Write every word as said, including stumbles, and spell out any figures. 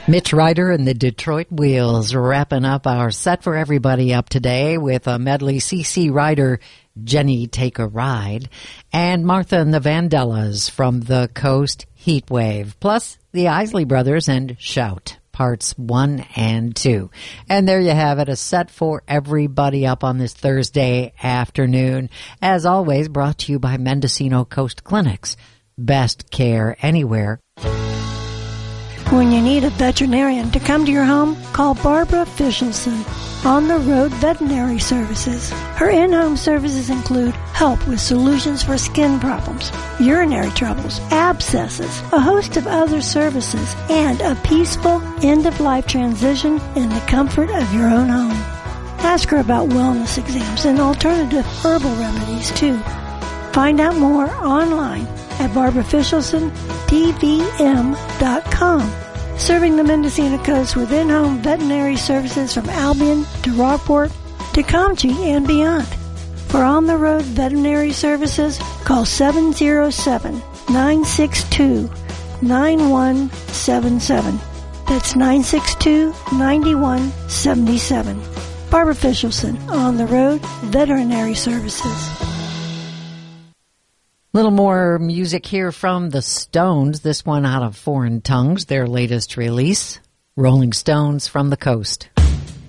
Mitch Ryder and the Detroit Wheels wrapping up our set for everybody up today with a medley. C C Ryder, Jenny Take a Ride, and Martha and the Vandellas from the Coast Heatwave, plus the Isley Brothers and Shout, parts one and two. And there you have it, a set for everybody up on this Thursday afternoon. As always, brought to you by Mendocino Coast Clinics. Best care anywhere. When you need a veterinarian to come to your home, call Barbara Fischelson, On the Road Veterinary Services. Her in-home services include help with solutions for skin problems, urinary troubles, abscesses, a host of other services, and a peaceful end-of-life transition in the comfort of your own home. Ask her about wellness exams and alternative herbal remedies, too. Find out more online at barbara fischelson d v m dot com. Serving the Mendocino Coast with in-home veterinary services from Albion to Rockport to Comchie and beyond. For on-the-road veterinary services, call seven oh seven, nine six two, nine one seven seven. That's nine six two, nine one seven seven. Barbara Fischelson, On the Road Veterinary Services. Little more music here from the Stones, this one out of Foreign Tongues, their latest release, Rolling Stones from the Coast.